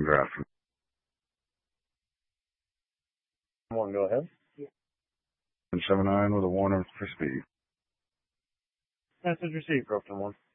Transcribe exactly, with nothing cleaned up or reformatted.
draft. One, go ahead. seven nine with a one of crispy. Message received, Crofton one.